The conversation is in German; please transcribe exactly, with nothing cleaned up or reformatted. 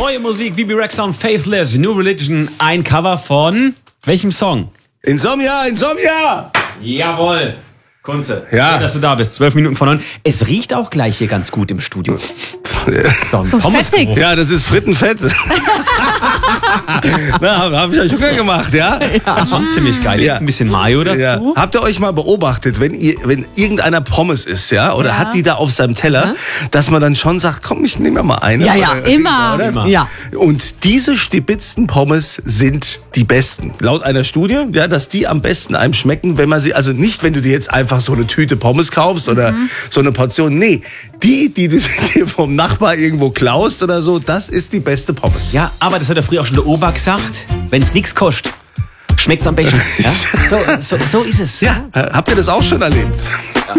Neue Musik, B B Rexha und Faithless, New Religion, ein Cover von welchem Song? Insomnia, Insomnia! Jawohl. Kunze, ja. Schön, dass du da bist. Zwölf Minuten von neun. Es riecht auch gleich hier ganz gut im Studio. So fettig. Ja, das ist Frittenfett. Na, habe ich euch schon gemacht, ja? Ja, schon ziemlich geil. Jetzt Ja. ein bisschen Mayo dazu. Ja. Habt ihr euch mal beobachtet, wenn ihr, wenn irgendeiner Pommes isst, ja, oder Ja. hat die da auf seinem Teller, dass man dann schon sagt, komm, ich nehme mir mal eine. Ja, ja, Oder- immer. oder? Immer. Ja. Und diese stibitzten Pommes sind die besten. Laut einer Studie, ja, dass die am besten einem schmecken, wenn man sie, also nicht, wenn du dir jetzt einfach so eine Tüte Pommes kaufst oder Mhm. so eine Portion. Nee, die, die du dir vom Nachbar irgendwo klaust oder so, das ist die beste Pommes. Ja, aber das hat ja früher auch schon der Opa gesagt. Wenn es nichts kostet, schmeckt's am besten. Ja? So, so, so ist es. Ja, habt ihr das auch schon erlebt?